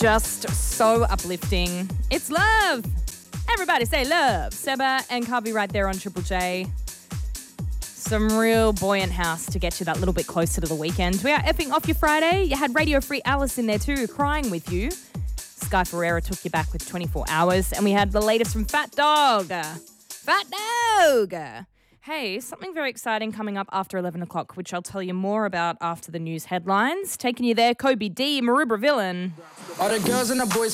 Just so uplifting. It's love. Everybody say love. Seba and Carby right there on Triple J. Some real buoyant house to get you that little bit closer to the weekend. We are effing off your Friday. You had Radio Free Alice in there too, crying with you. Sky Ferreira took you back with 24 Hours. And we had the latest from Fat Dog. Fat Dog! Hey, something very exciting coming up after 11 o'clock, which I'll tell you more about after the news headlines. Taking you there, Kobe D, Maroubra Villain. All the girls and the boys